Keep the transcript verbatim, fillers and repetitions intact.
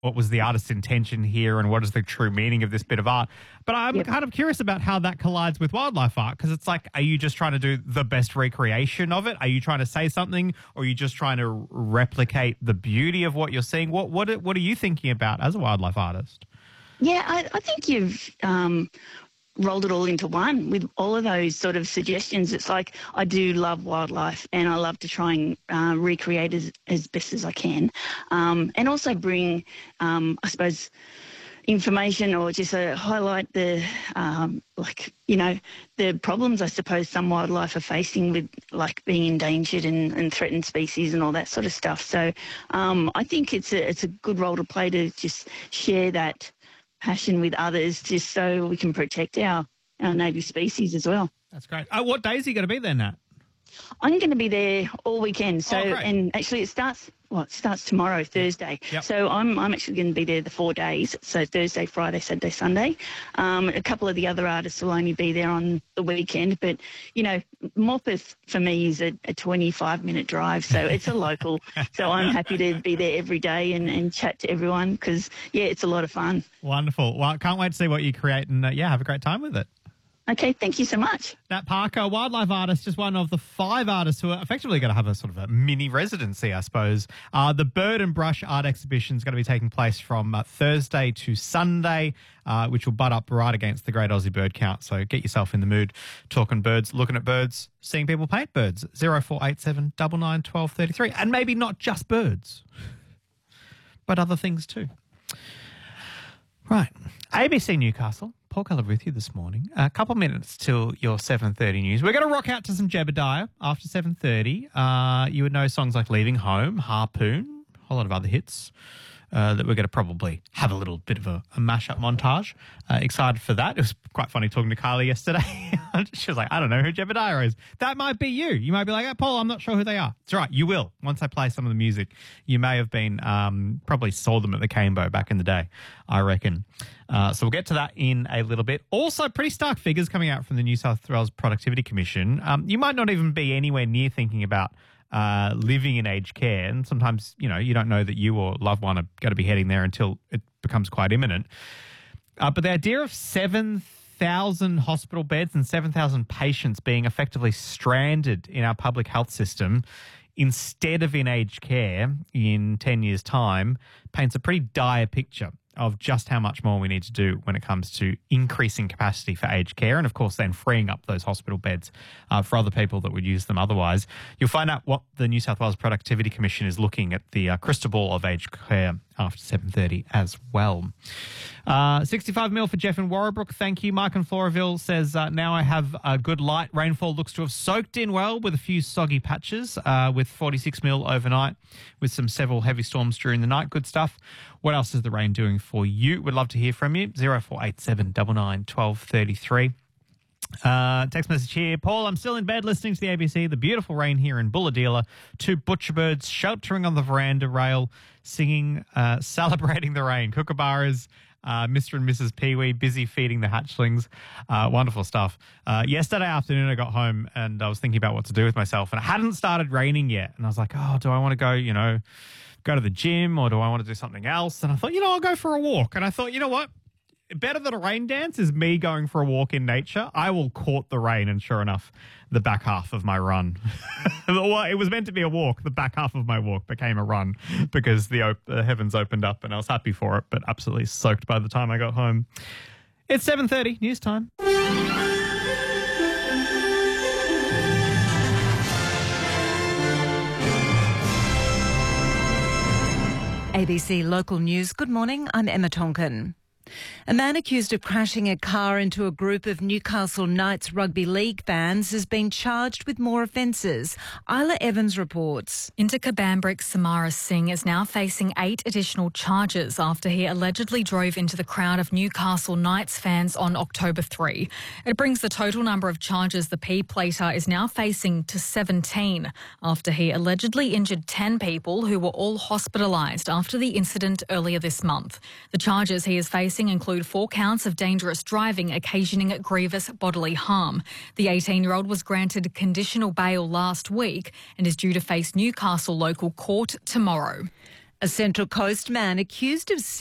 what was the artist's intention here and what is the true meaning of this bit of art. But I'm Yep. kind of curious about how that collides with wildlife art, because it's like, are you just trying to do the best recreation of it? Are you trying to say something, or are you just trying to replicate the beauty of what you're seeing? What what what are you thinking about as a wildlife artist? Yeah, I, I think you've um, rolled it all into one with all of those sort of suggestions. It's like I do love wildlife and I love to try and uh, recreate as, as best as I can, um, and also bring, um, I suppose, information or just uh, highlight the, um, like, you know, the problems I suppose some wildlife are facing with, like, being endangered and, and threatened species and all that sort of stuff. So um, I think it's a, it's a good role to play to just share that passion with others, just so we can protect our, our native species as well. That's great. Uh, what days are you going to be there, Nat? I'm going to be there all weekend. So, Oh, great. and actually, it starts. Well, it starts tomorrow, Thursday. Yep. So I'm I'm actually going to be there the four days. So Thursday, Friday, Saturday, Sunday. Um, a couple of the other artists will only be there on the weekend. But you know, Morpeth for me is a, a twenty-five minute drive, so it's a local. So I'm happy to be there every day and, and chat to everyone because yeah, it's a lot of fun. Wonderful. Well, I can't wait to see what you create and, uh, yeah, have a great time with it. Okay, thank you so much. Nat Parker, wildlife artist, just one of the five artists who are effectively going to have a sort of a mini residency, I suppose. Uh, the Bird and Brush art exhibition is going to be taking place from uh, Thursday to Sunday, uh, which will butt up right against the Great Aussie Bird Count. So get yourself in the mood, talking birds, looking at birds, seeing people paint birds. zero four eight seven nine nine one two three three. And maybe not just birds, but other things too. Right. A B C Newcastle. Paul Colour with you this morning. A couple of minutes till your seven thirty news. We're going to rock out to some Jebediah after seven thirty. Uh, you would know songs like Leaving Home, Harpoon, a whole lot of other hits uh, that we're going to probably have a little bit of a, a mash-up montage. Uh, excited for that. It was quite funny talking to Kylie yesterday. She was like, I don't know who Jebediah is. That might be you. You might be like, hey, Paul, I'm not sure who they are. It's all right. You will. Once I play some of the music, you may have been, um, probably saw them at the Cambo back in the day, I reckon. Uh, so we'll get to that in a little bit. Also, pretty stark figures coming out from the New South Wales Productivity Commission. Um, you might not even be anywhere near thinking about uh, living in aged care. And sometimes, you know, you don't know that you or loved one are going to be heading there until it becomes quite imminent. Uh, but the idea of seven thousand hospital beds and seven thousand patients being effectively stranded in our public health system instead of in aged care in ten years' time paints a pretty dire picture of just how much more we need to do when it comes to increasing capacity for aged care and, of course, then freeing up those hospital beds uh, for other people that would use them otherwise. You'll find out what the New South Wales Productivity Commission is looking at the uh, crystal ball of aged care after seven thirty as well. Uh, sixty-five mil for Jeff in Warrabrook. Thank you. Mike in Floraville says, uh, now I have a good light. Rainfall looks to have soaked in well with a few soggy patches uh, with forty-six mil overnight with some several heavy storms during the night. Good stuff. What else is the rain doing for you? Would love to hear from you. zero four eight seven nine nine one two three three. Uh, text message here. Paul, I'm still in bed listening to the A B C. The beautiful rain here in Bulahdelah. Two butcherbirds sheltering on the veranda rail, singing, uh, celebrating the rain. Kookaburras, uh, Mister and Missus Peewee busy feeding the hatchlings. Uh, wonderful stuff. Uh, yesterday afternoon I got home and I was thinking about what to do with myself, and it hadn't started raining yet. And I was like, oh, do I want to go, you know, go to the gym or do I want to do something else? And I thought, you know, I'll go for a walk. And I thought, you know what? Better than a rain dance is me going for a walk in nature. I will court the rain, and sure enough, the back half of my run. Well, it was meant to be a walk. The back half of my walk became a run because the, op- the heavens opened up and I was happy for it, but absolutely soaked by the time I got home. It's seven thirty, news time. A B C Local News. Good morning, I'm Emma Tonkin. A man accused of crashing a car into a group of Newcastle Knights Rugby League fans has been charged with more offences. Isla Evans reports. Inter Cabambrick Samara Singh is now facing eight additional charges after he allegedly drove into the crowd of Newcastle Knights fans on October third. It brings the total number of charges the P-plater is now facing to seventeen after he allegedly injured ten people who were all hospitalised after the incident earlier this month. The charges he is facing include four counts of dangerous driving occasioning grievous bodily harm. The eighteen-year-old was granted conditional bail last week and is due to face Newcastle local court tomorrow. A Central Coast man accused of